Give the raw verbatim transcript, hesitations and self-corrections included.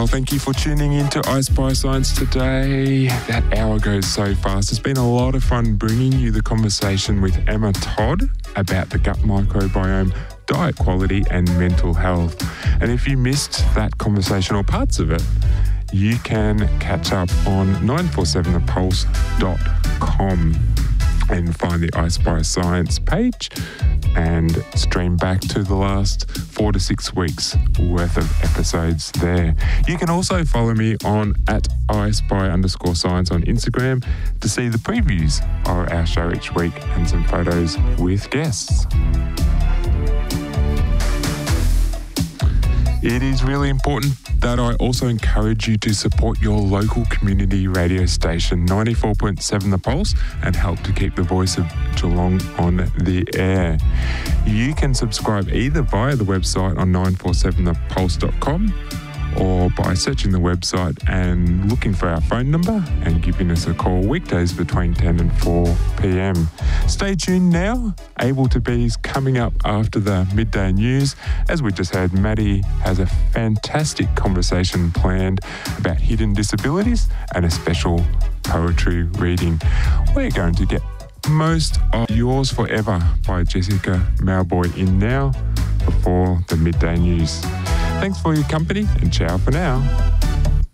Well, thank you for tuning in to I Spy Science today. That hour goes so fast. It's been a lot of fun bringing you the conversation with Emma Todd about the gut microbiome, diet quality and mental health. And if you missed that conversation or parts of it, you can catch up on nine four seven the pulse dot com and find the I Spy Science page and stream back to the last four to six weeks worth of episodes there. You can also follow me on at iSpy underscore science on Instagram to see the previews of our show each week and some photos with guests. It is really important that I also encourage you to support your local community radio station, ninety-four point seven The Pulse, and help to keep the voice of Geelong on the air. You can subscribe either via the website on nine four seven the pulse dot com or by searching the website and looking for our phone number and giving us a call weekdays between ten and four p.m. Stay tuned now. Able to Be is coming up after the midday news. As we just heard, Maddie has a fantastic conversation planned about hidden disabilities and a special poetry reading. We're going to get most of Yours Forever by Jessica Mauboy in now before the midday news. Thanks for your company and ciao for now.